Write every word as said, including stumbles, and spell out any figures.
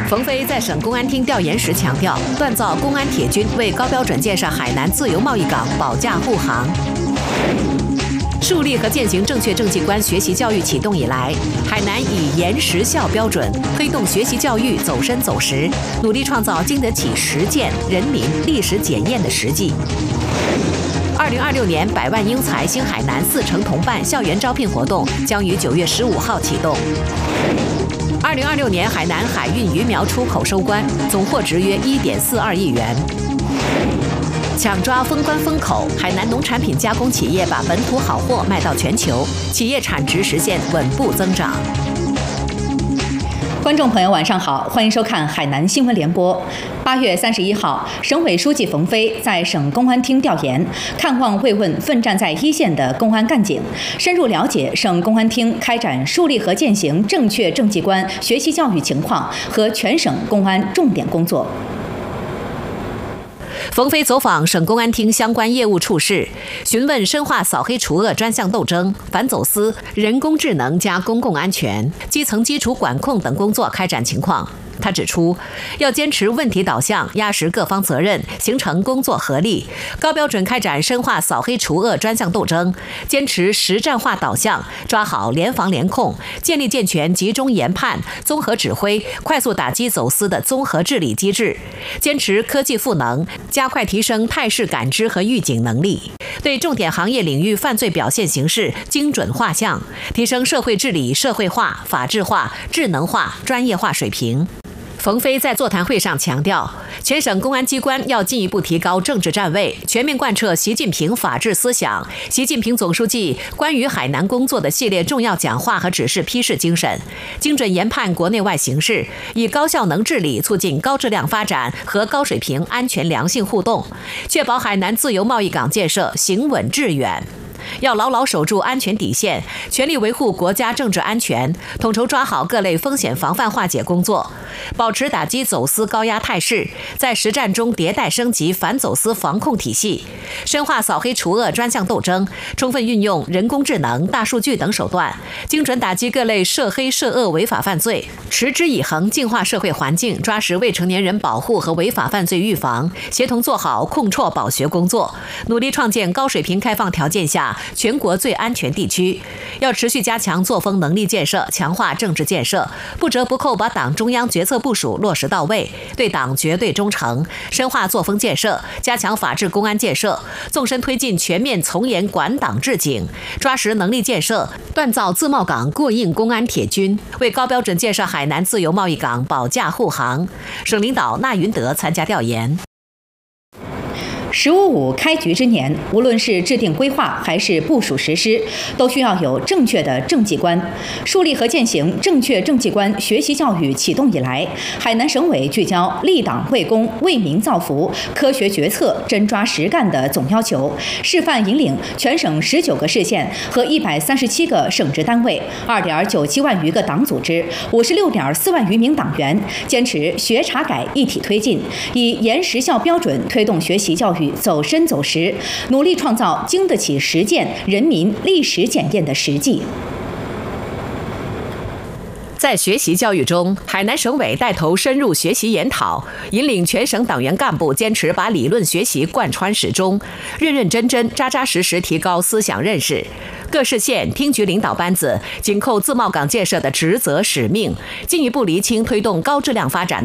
冯飞在省公安厅调研时强调，锻造公安铁军，为高标准建设海南自由贸易港保驾护航。树立和践行正确政绩观学习教育启动以来，海南以严实效标准推动学习教育走深走实，努力创造经得起实践、人民历史检验的实际。二零二六年百万英才兴海南四城同办校园招聘活动将于九月十五号启动。二零二六年海南海运鱼苗出口收官，总货值约一点四二亿元。抢抓封关风口，海南农产品加工企业把本土好货卖到全球，企业产值实现稳步增长。 观众朋友，晚上好，欢迎收看海南新闻联播。八月三十一号，省委书记冯飞在省公安厅调研，看望慰问奋战在一线的公安干警，深入了解省公安厅开展树立和践行正确政绩观学习教育情况和全省公安重点工作。 冯飞走访省公安厅相关业务处室，询问深化扫黑除恶专项斗争、反走私、人工智能加公共安全、基层基础管控等工作开展情况。他指出，要坚持问题导向，压实各方责任，形成工作合力，高标准开展深化扫黑除恶专项斗争，坚持实战化导向，抓好联防联控，建立健全集中研判、综合指挥、快速打击走私的综合治理机制，坚持科技赋能，加快提升态势感知和预警能力，对重点行业领域犯罪表现形势精准画像，提升社会治理社会化、法治化、智能化、专业化水平。冯飞在座谈会上强调，全省公安机关要进一步提高政治站位，全面贯彻习近平法治思想、习近平总书记关于海南工作的系列重要讲话和指示批示精神，精准研判国内外形势，以高效能治理促进高质量发展和高水平安全良性互动，确保海南自由贸易港建设行稳致远。要牢牢守住安全底线，全力维护国家政治安全，统筹抓好各类风险防范化解工作，保持打击走私高压态势，在实战中迭代升级反走私防控体系，深化扫黑除恶专项斗争，充分运用人工智能、大数据等手段，精准打击各类涉黑涉恶违法犯罪，持之以恒净化社会环境，抓实未成年人保护和违法犯罪预防，协同做好控辍保学工作，努力创建高水平开放条件下全国最安全地区。要持续加强作风能力建设，强化政治建设，不折不扣把党中央决策部署落实到位，对党绝对忠诚，深化作风建设，加强法治公安建设，纵深推进全面从严管党治警，抓实能力建设，锻造自贸港过硬公安铁军，为高标准建设海南自由贸易港保驾护航。省领导纳云德参加调研。 十五五开局之年，无论是制定规划还是部署实施，都需要有正确的政绩观。树立和践行正确政绩观学习教育启动以来，海南省委聚焦立党为公、为民造福、科学决策、真抓实干的总要求，示范引领全省十九个市县和一百三十七个省直单位、二点九七万余个党组织、五十六点四万余名党员，坚持学查改一体推进，以严实效标准推动学习教育走深走实，努力创造经得起实践、人民历史检验的实际。 在学习教育中，海南省委带头深入学习研讨，引领全省党员干部坚持把理论学习贯穿始终，认认真真、扎扎实实提高思想认识。各市县厅局领导班子紧扣自贸港建设的职责使命，进一步厘清推动高质量发展